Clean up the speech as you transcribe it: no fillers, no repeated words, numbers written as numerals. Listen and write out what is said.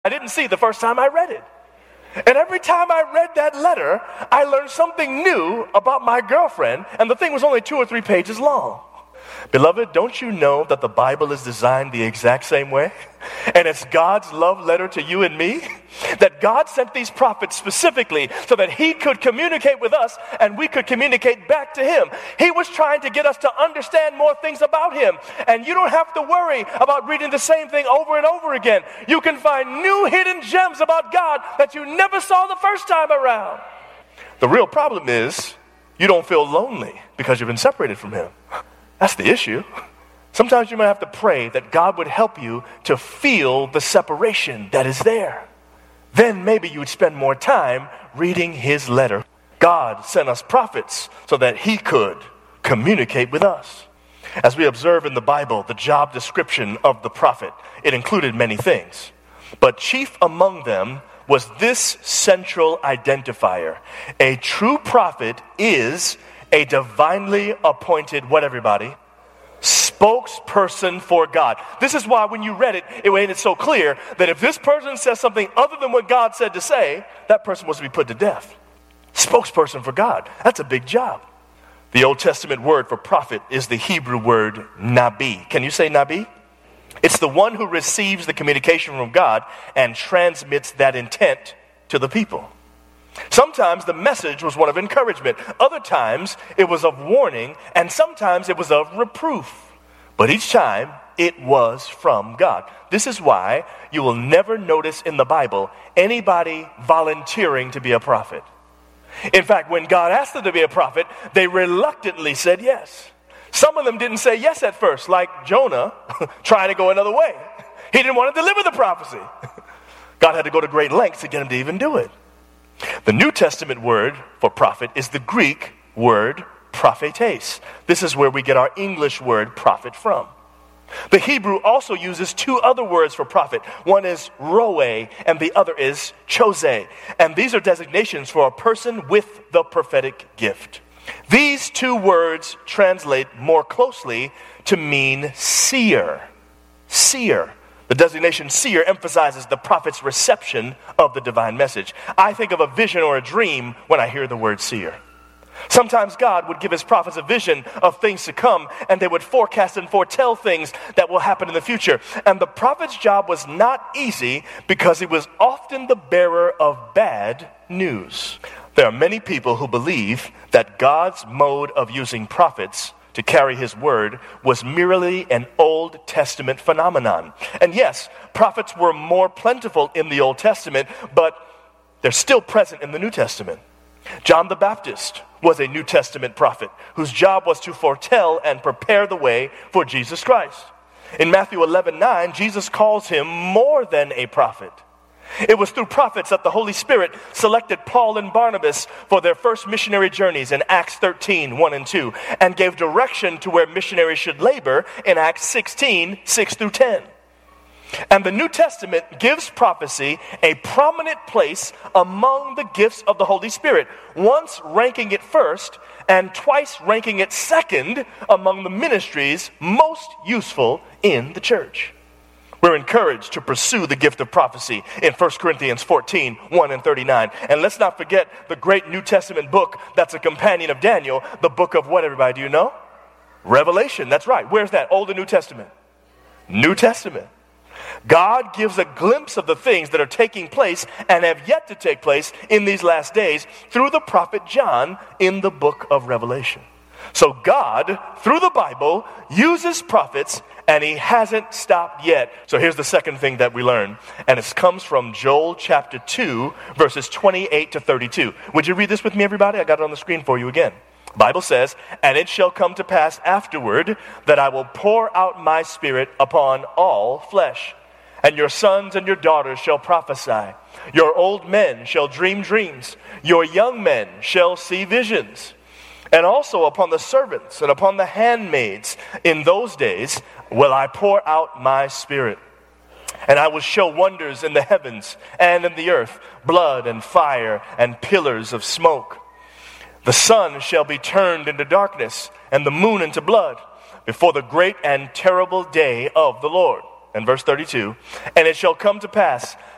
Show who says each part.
Speaker 1: I didn't see the first time I read it. And every time I read that letter, I learned something new about my girlfriend, and the thing was only 2 or 3 pages long. Beloved, don't you know that the Bible is designed the exact same way? And it's God's love letter to you and me? That God sent these prophets specifically so that he could communicate with us and we could communicate back to him. He was trying to get us to understand more things about him. And you don't have to worry about reading the same thing over and over again. You can find new hidden gems about God that you never saw the first time around. The real problem is you don't feel lonely because you've been separated from him. That's the issue. Sometimes you might have to pray that God would help you to feel the separation that is there. Then maybe you would spend more time reading his letter. God sent us prophets so that he could communicate with us. As we observe in the Bible, the job description of the prophet, it included many things. But chief among them was this central identifier. A true prophet is a divinely appointed, what everybody? Spokesperson for God. This is why when you read it, it made it so clear that if this person says something other than what God said to say, that person was to be put to death. Spokesperson for God. That's a big job. The Old Testament word for prophet is the Hebrew word nabi. Can you say nabi? It's the one who receives the communication from God and transmits that intent to the people. Sometimes the message was one of encouragement. Other times it was of warning, and sometimes it was of reproof. But each time it was from God. This is why you will never notice in the Bible anybody volunteering to be a prophet. In fact, when God asked them to be a prophet, they reluctantly said yes. Some of them didn't say yes at first, like Jonah trying to go another way. He didn't want to deliver the prophecy. God had to go to great lengths to get him to even do it. The New Testament word for prophet is the Greek word prophetes. This is where we get our English word prophet from. The Hebrew also uses 2 other words for prophet. One is roe and the other is chose. And these are designations for a person with the prophetic gift. These 2 words translate more closely to mean seer. Seer. The designation seer emphasizes the prophet's reception of the divine message. I think of a vision or a dream when I hear the word seer. Sometimes God would give his prophets a vision of things to come, and they would forecast and foretell things that will happen in the future. And the prophet's job was not easy because he was often the bearer of bad news. There are many people who believe that God's mode of using prophets to carry his word was merely an Old Testament phenomenon. And yes, prophets were more plentiful in the Old Testament, but they're still present in the New Testament. John the Baptist was a New Testament prophet whose job was to foretell and prepare the way for Jesus Christ. In Matthew 11:9, Jesus calls him more than a prophet. It was through prophets that the Holy Spirit selected Paul and Barnabas for their first missionary journeys in Acts 13:1 and 2, and gave direction to where missionaries should labor in Acts 16:6-10. And the New Testament gives prophecy a prominent place among the gifts of the Holy Spirit, once ranking it first and twice ranking it second among the ministries most useful in the church. We're encouraged to pursue the gift of prophecy in 1 Corinthians 14:1 and 39. And let's not forget the great New Testament book that's a companion of Daniel, the book of what, everybody? Do you know? Revelation. That's right. Where's that? Old and New Testament? New Testament. God gives a glimpse of the things that are taking place and have yet to take place in these last days through the prophet John in the book of Revelation. So God, through the Bible, uses prophets, and he hasn't stopped yet. So here's the second thing that we learn, and it comes from Joel chapter 2, verses 28-32. Would you read this with me, everybody? I got it on the screen for you again. The Bible says, "And it shall come to pass afterward that I will pour out my spirit upon all flesh. And your sons and your daughters shall prophesy. Your old men shall dream dreams. Your young men shall see visions. And also upon the servants and upon the handmaids in those days will I pour out my spirit. And I will show wonders in the heavens and in the earth, blood and fire and pillars of smoke. The sun shall be turned into darkness and the moon into blood before the great and terrible day of the Lord." And verse 32, "And it shall come to pass